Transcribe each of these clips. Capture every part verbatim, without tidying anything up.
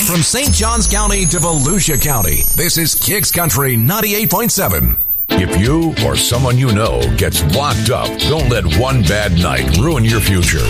From Saint Johns County to Volusia County, this is Kicks Country ninety-eight point seven. If you or someone you know gets locked up, don't let one bad night ruin your future.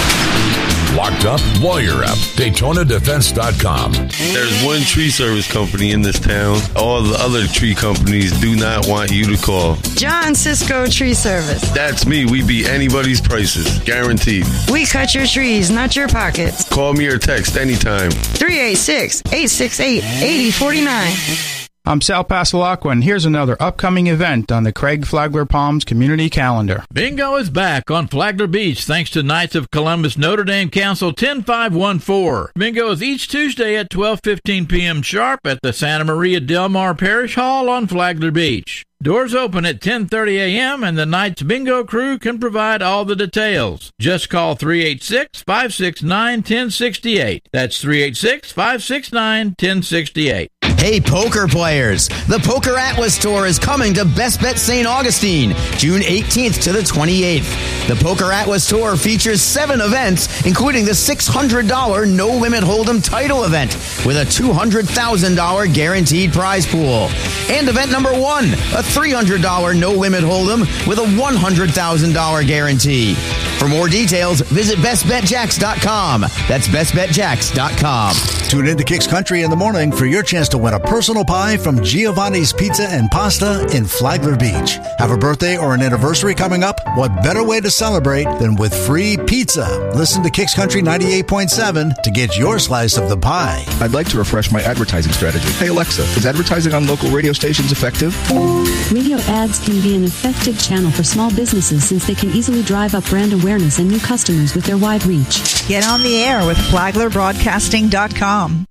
Locked Up Lawyer App, Daytona Defense dot com. There's one tree service company in this town. All the other tree companies do not want you to call. John Cisco Tree Service. That's me. We beat anybody's prices. Guaranteed. We cut your trees, not your pockets. Call me or text anytime. three eight six, eight six eight, eight zero four nine. I'm Sal Pasalacqua, and here's another upcoming event on the Craig Flagler Palms community calendar. Bingo is back on Flagler Beach thanks to Knights of Columbus Notre Dame Council ten five one four. Bingo is each Tuesday at twelve fifteen p.m. sharp at the Santa Maria Del Mar Parish Hall on Flagler Beach. Doors open at ten thirty a.m. and the Knights Bingo crew can provide all the details. Just call three eight six, five six nine, one zero six eight. That's three eight six, five six nine, one zero six eight. Hey, poker players! The Poker Atlas Tour is coming to Best Bet Saint Augustine, June eighteenth to the twenty-eighth. The Poker Atlas Tour features seven events, including the six hundred dollars No Limit Hold'em title event with a two hundred thousand dollars guaranteed prize pool. And event number one, a three hundred dollars No Limit Hold'em with a one hundred thousand dollars guarantee. For more details, visit best bet jacks dot com. That's best bet jacks dot com. Tune into Kicks Country in the morning for your chance to win a personal pie from Giovanni's Pizza and Pasta in Flagler Beach. Have a birthday or an anniversary coming up? What better way to celebrate than with free pizza? Listen to Kicks Country ninety-eight point seven to get your slice of the pie. I'd like to refresh my advertising strategy. Hey Alexa, is advertising on local radio stations effective? Radio ads can be an effective channel for small businesses since they can easily drive up brand awareness and new customers with their wide reach. Get on the air with Flagler Broadcasting dot com.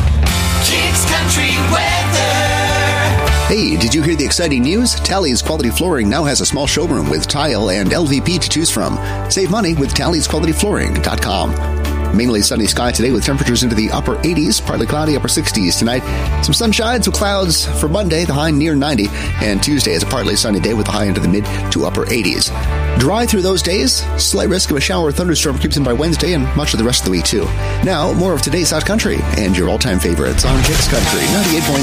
Kicks Country Weather. Hey, did you hear the exciting news? Tally's Quality Flooring now has a small showroom with tile and L V P to choose from. Save money with Tally's Quality Flooring dot com. Mainly sunny sky today with temperatures into the upper eighties, partly cloudy, upper sixties tonight. Some sunshine, some clouds for Monday, the high near ninety. And Tuesday is a partly sunny day with the high into the mid to upper eighties. Dry through those days. Slight risk of a shower or thunderstorm keeps in by Wednesday and much of the rest of the week, too. Now, more of today's Hot Country and your all-time favorites on Kicks Country ninety-eight point